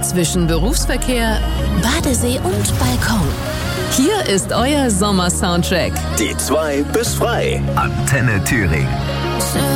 zwischen Berufsverkehr, Badesee und Balkon. Hier ist euer Sommer-Soundtrack. Die 2 bis frei. Antenne Thüringen.